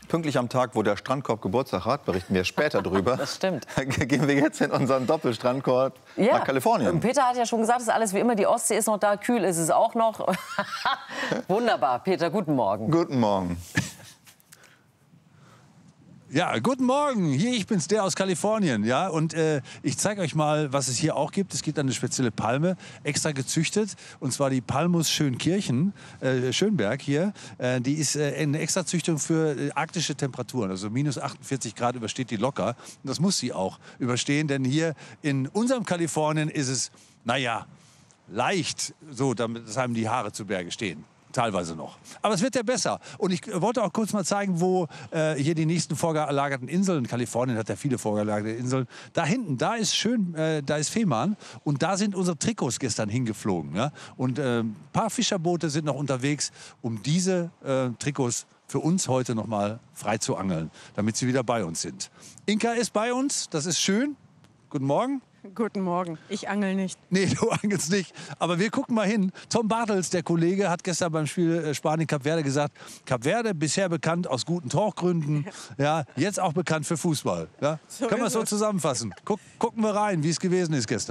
Pünktlich am Tag, wo der Strandkorb Geburtstag hat, berichten wir später drüber. Das stimmt. Gehen wir jetzt in unseren Doppelstrandkorb nach Kalifornien. Peter hat ja schon gesagt, es ist alles wie immer. Die Ostsee ist noch da, kühl ist es auch noch. Wunderbar. Peter, guten Morgen. Guten Morgen. Ja, guten Morgen. Hier, ich bin's, der aus Kalifornien. Ja, und ich zeige euch mal, was es hier auch gibt. Es gibt eine spezielle Palme, extra gezüchtet. Und zwar die Palmus Schönkirchen, Schönberg hier. Die ist eine Extrazüchtung für arktische Temperaturen. Also minus 48 Grad übersteht die locker. Und das muss sie auch überstehen, denn hier in unserem Kalifornien ist es, naja, leicht so, dass einem die Haare zu Berge stehen. Teilweise noch. Aber es wird ja besser. Und ich wollte auch kurz mal zeigen, wo hier die nächsten vorgelagerten Inseln, Kalifornien hat ja viele vorgelagerte Inseln, da hinten, da ist schön, da ist Fehmarn und da sind unsere Trikots gestern hingeflogen. Ja? Und ein paar Fischerboote sind noch unterwegs, um diese Trikots für uns heute noch mal frei zu angeln, damit sie wieder bei uns sind. Inka ist bei uns, das ist schön. Guten Morgen. Guten Morgen. Ich angel nicht. Nee, du angelst nicht. Aber wir gucken mal hin. Tom Bartels, der Kollege, hat gestern beim Spiel Spanien-Kap Verde gesagt, Kap Verde bisher bekannt aus guten Tauchgründen, ja, jetzt auch bekannt für Fußball. Ja? So Können wir es so zusammenfassen? Gucken wir rein, wie es gewesen ist gestern.